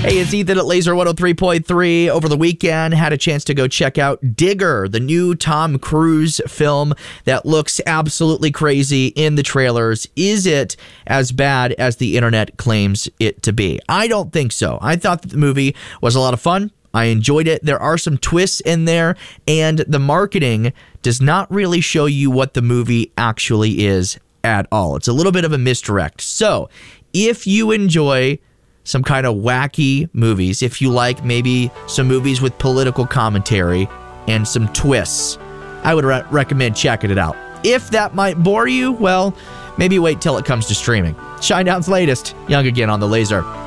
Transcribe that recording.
Hey, it's Ethan at Laser 103.3. Over the weekend, had a chance to go check out Digger, the new Tom Cruise film that looks absolutely crazy in the trailers. Is it as bad as the internet claims it to be? I don't think so. I thought that the movie was a lot of fun. I enjoyed it. There are some twists in there, and the marketing does not really show you what the movie actually is at all. It's a little bit of a misdirect. So, if you enjoy some kind of wacky movies, if you like maybe some movies with political commentary and some twists, I would recommend checking it out. If that might bore you, well, maybe wait till it comes to streaming. Shinedown's latest, Young Again on the Laser.